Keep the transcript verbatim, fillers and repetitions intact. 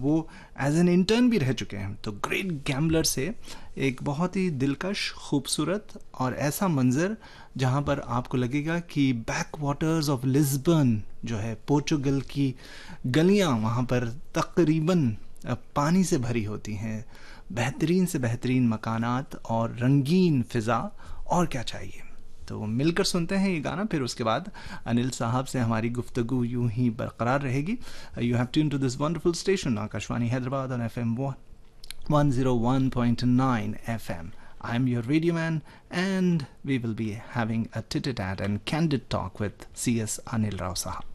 वो as an intern भी रह चुके हैं। तो ग्रेट गैम्बलर से एक बहुत ही दिलकश, खूबसूरत और ऐसा मंज़र जहाँ पर आपको लगेगा कि बैक वाटर्स ऑफ लिस्बन जो है, पोर्चुगल की गलियाँ वहाँ पर तकरीबन पानी से भरी होती हैं, बेहतरीन से बेहतरीन मकानात और रंगीन फ़िज़ा, और क्या चाहिए। तो मिलकर सुनते हैं ये गाना, फिर उसके बाद अनिल साहब से हमारी गुफ्तगू यूं ही बरकरार रहेगी। You have tune to this wonderful station Akashvani Hyderabad on F M one oh one point nine F M. I am your radio man, and we will be having a tit-a-tat and candid talk with C S Anil Rao Sahab.